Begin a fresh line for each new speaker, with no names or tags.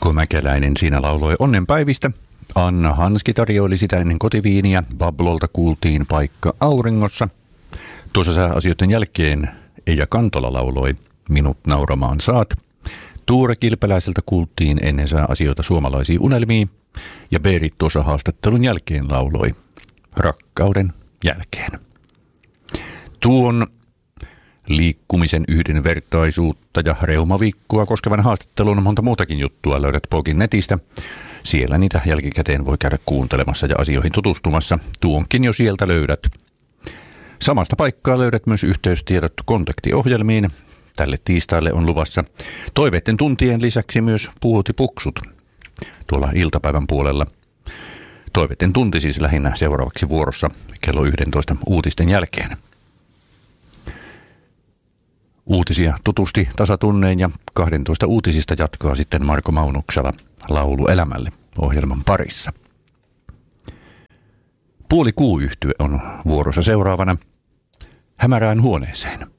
Mikko Mäkeläinen siinä lauloi onnenpäivistä. Anna Hanski tarjoili sitä ennen kotiviiniä. Bablolta kuultiin Paikka auringossa. Tuossa sääasioiden jälkeen Eija Kantola lauloi Minut nauramaan saat. Tuure Kilpeläiseltä kuultiin ennen sääasioita Suomalaisia unelmia. Ja Berit tuossa haastattelun jälkeen lauloi Rakkauden jälkeen. Tuon liikkumisen yhdenvertaisuutta ja reumaviikkoa koskevan haastattelun monta muutakin juttua löydät Pogin netistä. Siellä niitä jälkikäteen voi käydä kuuntelemassa ja asioihin tutustumassa. Tuonkin jo sieltä löydät. Samasta paikkaa löydät myös yhteystiedot kontaktiohjelmiin. Tälle tiistaille on luvassa toiveiden tuntien lisäksi myös puutipuksut tuolla iltapäivän puolella. Toiveiden tunti siis lähinnä seuraavaksi vuorossa kello 11 uutisten jälkeen. Uutisia tutusti tasatunneen ja 12 uutisista jatkaa sitten Marko Maunuksala Laulu elämälle ohjelman parissa. Puoli Kuu-yhtye on vuorossa seuraavana Hämärään huoneeseen.